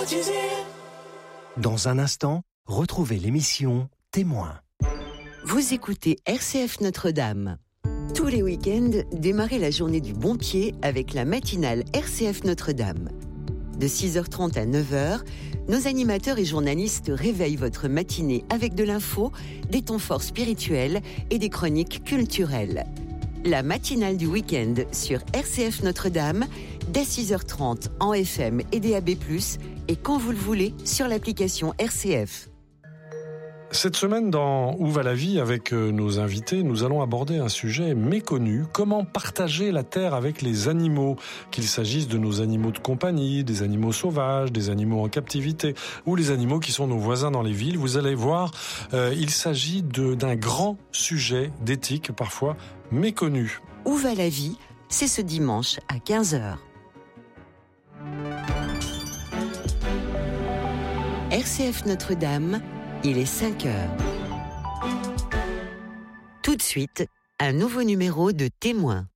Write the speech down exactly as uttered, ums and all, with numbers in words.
Dans un instant, retrouvez l'émission Témoin. Vous écoutez R C F Notre-Dame. Tous les week-ends, démarrez la journée du bon pied avec la matinale R C F Notre-Dame. De six heures trente à neuf heures, nos animateurs et journalistes réveillent votre matinée avec de l'info, des temps forts spirituels et des chroniques culturelles. La matinale du week-end sur R C F Notre-Dame, dès six heures trente en F M et D A B plus, et quand vous le voulez sur l'application R C F. Cette semaine, dans Où va la vie, avec nos invités, nous allons aborder un sujet méconnu. Comment partager la terre avec les animaux, qu'il s'agisse de nos animaux de compagnie, des animaux sauvages, des animaux en captivité, ou les animaux qui sont nos voisins dans les villes. Vous allez voir, euh, il s'agit de, d'un grand sujet d'éthique, parfois méconnu. Où va la vie, c'est ce dimanche à quinze heures. R C F Notre-Dame, il est cinq heures. Tout de suite, un nouveau numéro de Témoin.